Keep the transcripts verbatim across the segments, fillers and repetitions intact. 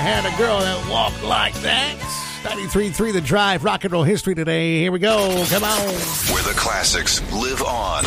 had a girl that walked like that. ninety-three point three The Drive, rock and roll history today. Here we go. Come on. Where the classics live on.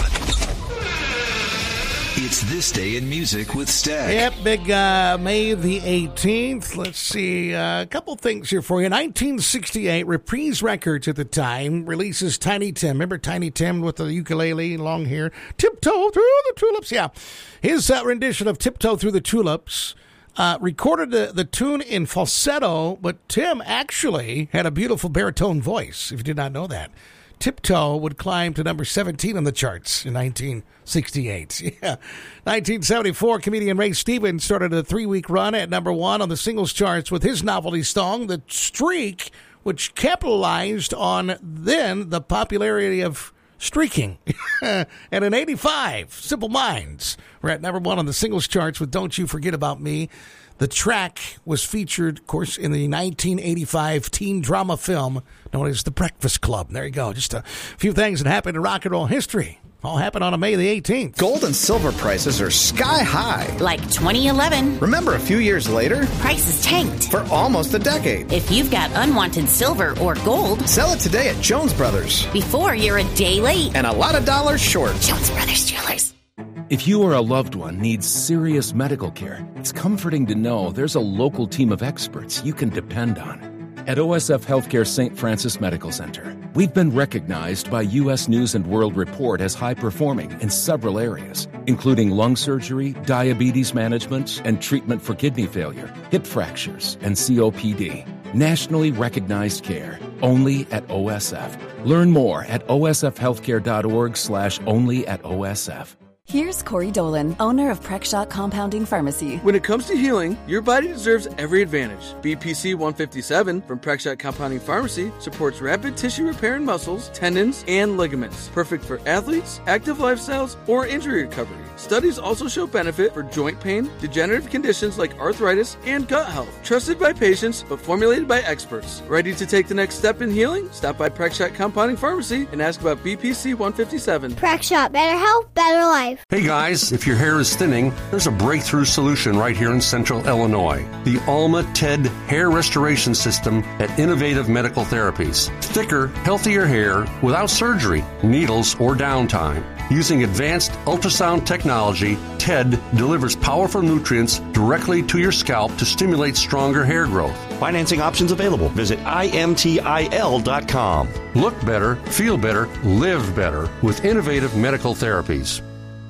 It's This Day in Music with Stag. Yep, big uh, May the eighteenth. Let's see, uh, a couple things here for you. nineteen sixty-eight, Reprise Records at the time releases Tiny Tim. Remember Tiny Tim with the ukulele, long hair? Tiptoe Through the Tulips. Yeah, his uh, rendition of Tiptoe Through the Tulips uh, recorded the, the tune in falsetto, but Tim actually had a beautiful baritone voice, if you did not know that. Tiptoe would climb to number seventeen on the charts in nineteen sixty-eight. Yeah. nineteen seventy-four, comedian Ray Stevens started a three-week run at number one on the singles charts with his novelty song, The Streak, which capitalized on then the popularity of streaking. And in eighty-five, Simple Minds were at number one on the singles charts with Don't You Forget About Me. The track was featured, of course, in the nineteen eighty-five teen drama film known as The Breakfast Club. There you go. Just a few things that happened in rock and roll history. All happened on May the eighteenth. Gold and silver prices are sky high. Like twenty eleven. Remember a few years later? Prices tanked. For almost a decade. If you've got unwanted silver or gold, sell it today at Jones Brothers. Before you're a day late. And a lot of dollars short. Jones Brothers Jewelers. If you or a loved one needs serious medical care, it's comforting to know there's a local team of experts you can depend on. At O S F Healthcare Saint Francis Medical Center, we've been recognized by U S News and World Report as high-performing in several areas, including lung surgery, diabetes management, and treatment for kidney failure, hip fractures, and C O P D. Nationally recognized care, only at O S F. Learn more at osfhealthcare.org slash only at OSF. Here's Corey Dolan, owner of Prexshot Compounding Pharmacy. When it comes to healing, your body deserves every advantage. B P C one fifty-seven from Prexshot Compounding Pharmacy supports rapid tissue repair in muscles, tendons, and ligaments. Perfect for athletes, active lifestyles, or injury recovery. Studies also show benefit for joint pain, degenerative conditions like arthritis, and gut health. Trusted by patients, but formulated by experts. Ready to take the next step in healing? Stop by Prexshot Compounding Pharmacy and ask about B P C one fifty-seven. Prexshot, better health, better life. Hey guys, if your hair is thinning, there's a breakthrough solution right here in Central Illinois. The Alma TED Hair Restoration System at Innovative Medical Therapies. Thicker, healthier hair without surgery, needles, or downtime. Using advanced ultrasound technology, TED delivers powerful nutrients directly to your scalp to stimulate stronger hair growth. Financing options available. Visit I M T I L dot com. Look better, feel better, live better with Innovative Medical Therapies.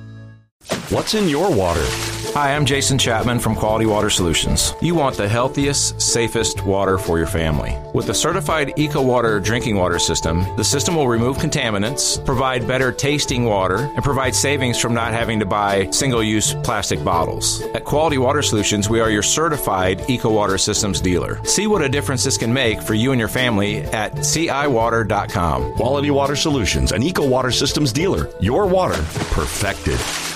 What's in your water? Hi, I'm Jason Chapman from Quality Water Solutions. You want the healthiest, safest water for your family. With the certified EcoWater drinking water system, the system will remove contaminants, provide better tasting water, and provide savings from not having to buy single-use plastic bottles. At Quality Water Solutions, we are your certified EcoWater systems dealer. See what a difference this can make for you and your family at C I water dot com. Quality Water Solutions, an EcoWater systems dealer. Your water perfected.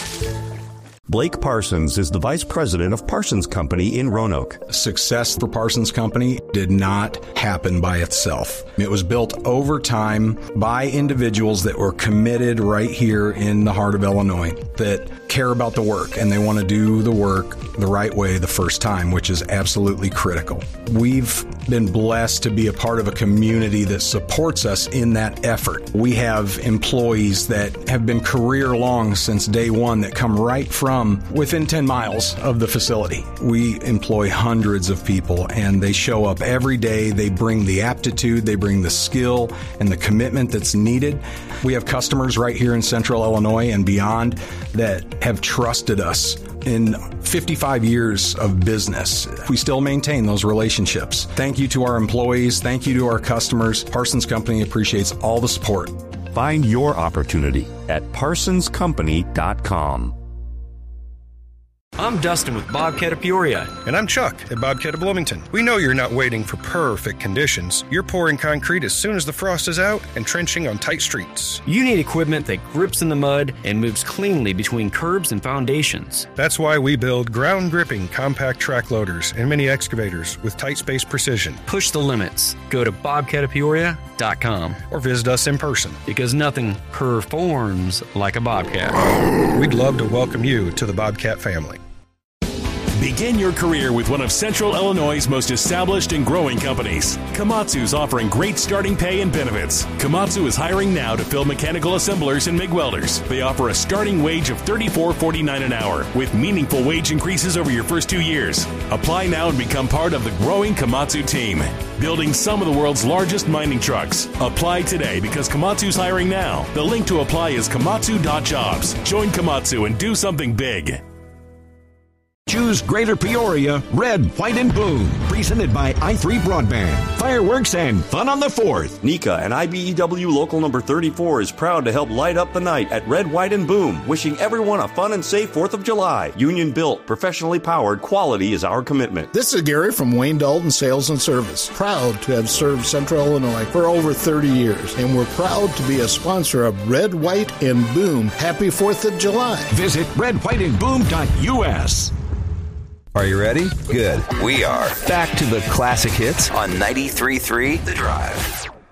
Blake Parsons is the vice president of Parsons Company in Roanoke. Success for Parsons Company did not happen by itself. It was built over time by individuals that were committed right here in the heart of Illinois, that care about the work and they want to do the work the right way the first time, which is absolutely critical. We've been blessed to be a part of a community that supports us in that effort. We have employees that have been career long since day one that come right from within ten miles of the facility. We employ hundreds of people and they show up every day. They bring the aptitude, they bring the skill and the commitment that's needed. We have customers right here in Central Illinois and beyond that have trusted us in fifty-five years of business. We still maintain those relationships. Thank you to our employees. Thank you to our customers. Parsons Company appreciates all the support. Find your opportunity at parsons company dot com. I'm Dustin with Bobcat of Peoria. And I'm Chuck at Bobcat of Bloomington. We know you're not waiting for perfect conditions. You're pouring concrete as soon as the frost is out and trenching on tight streets. You need equipment that grips in the mud and moves cleanly between curbs and foundations. That's why we build ground-gripping compact track loaders and mini excavators with tight space precision. Push the limits. Go to bobcat of peoria dot com or visit us in person. Because nothing performs like a Bobcat. We'd love to welcome you to the Bobcat family. Begin your career with one of Central Illinois' most established and growing companies. Komatsu's offering great starting pay and benefits. Komatsu is hiring now to fill mechanical assemblers and MIG welders. They offer a starting wage of thirty-four forty-nine an hour with meaningful wage increases over your first two years. Apply now and become part of the growing Komatsu team, building some of the world's largest mining trucks. Apply today because Komatsu's hiring now. The link to apply is komatsu dot jobs. Join Komatsu and do something big. Choose Greater Peoria, Red, White, and Boom. Presented by i three Broadband. Fireworks and fun on the fourth. NECA and I B E W Local Number thirty-four is proud to help light up the night at Red, White, and Boom. Wishing everyone a fun and safe fourth of July. Union built, professionally powered, quality is our commitment. This is Gary from Wayne Dalton Sales and Service. Proud to have served Central Illinois for over thirty years. And we're proud to be a sponsor of Red, White, and Boom. Happy fourth of July. Visit red white and boom dot u s. Are you ready? Good. We are. Back to the classic hits on ninety-three point three The Drive.